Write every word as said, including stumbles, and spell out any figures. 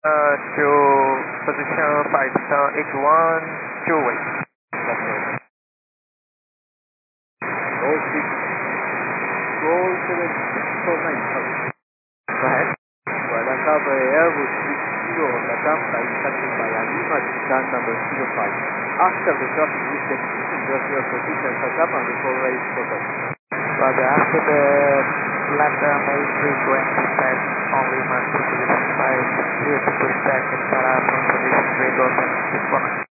Uh, to position five star eight one, two way. Roll six, roll seven six four nine, sorry. Go ahead. Well, I have a Airbus three sixty on the camp flight taxi by Lima to stand number zero five. After the traffic reach the position, just your position set up and report ready for takeoff. Roger, after the left runway three twenty set on Lima to position five, clear to push back and start out from position three, go seven six four nine.